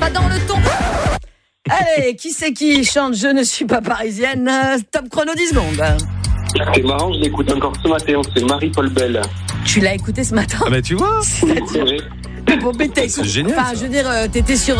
pas dans le ton. Allez, qui c'est qui chante Je ne suis pas parisienne? Top chrono 10 secondes. C'est marrant, je l'écoute encore ce matin, c'est Marie-Paul Bell. Tu l'as écouté ce matin? Ah bah tu vois, Bon, c'est génial. Enfin, ça. je veux dire, t'étais sur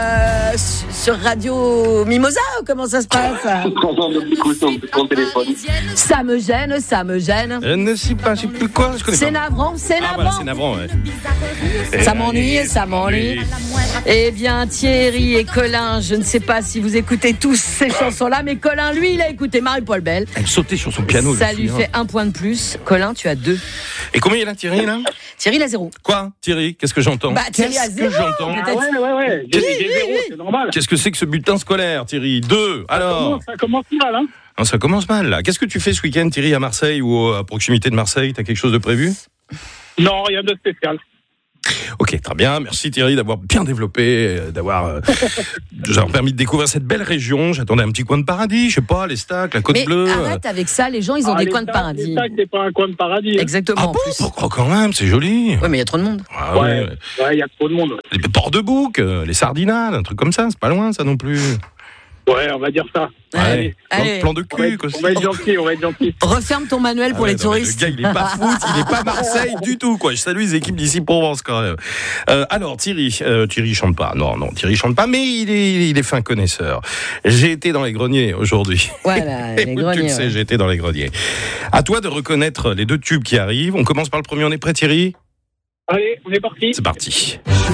Radio Mimosa ou comment ça se passe? Ton téléphone. Ça me gêne. Je ne sais pas, je sais plus quoi, je connais C'est pas. navrant, Ah bah c'est navrant, ouais. Ça m'ennuie. Eh bien, Thierry et Colin, je ne sais pas si vous écoutez tous ces chansons-là, mais Colin, lui, il a écouté Marie-Paul Bell. Elle sautait sur son piano. Ça je lui me fait 1 point de plus. Colin, tu as 2. Et combien il a Thierry là? Thierry, il a 0. Quoi Thierry, qu'est-ce que j'entends? Bah, Thierry a Qu'est-ce 0. que j'entends? Ah ouais. J'ai zéro, oui. c'est normal. Qu'est-ce que c'est que ce bulletin scolaire, Thierry? 2, alors? Ça commence mal, hein. Non, ça commence mal là. Qu'est-ce que tu fais ce week-end, Thierry, à Marseille ou à proximité de Marseille? T'as quelque chose de prévu? Non, rien de spécial. Ok, très bien. Merci Thierry d'avoir bien développé, d'avoir permis de découvrir cette belle région. J'attendais un petit coin de paradis, je sais pas, les Stacks, la Côte Mais Bleue. arrête avec ça, les gens, ils ont des coins de paradis. Les Stacks, c'est pas un coin de paradis. Exactement. Ah en bon? plus. Pourquoi quand même? C'est joli. Ouais, mais il y a trop de monde. Ah ouais. Ouais, il y a trop de monde. Les ports de bouc, les sardinales, un truc comme ça, c'est pas loin ça non plus. Ouais, on va dire ça. Allez. Plan de On va cul. être, on va être gentil. Referme ton manuel pour les touristes. Le gars, il est pas foot, il est pas Marseille du tout, quoi. Je salue les équipes d'ici Provence, quand même. Alors, Thierry chante pas. Non, Thierry chante pas, mais il est fin connaisseur. J'ai été dans les greniers aujourd'hui. Voilà, les Tu greniers. le sais, j'ai été dans les greniers. À toi de reconnaître les 2 tubes qui arrivent. On commence par le premier, on est prêt, Thierry? Allez, on est parti. C'est parti.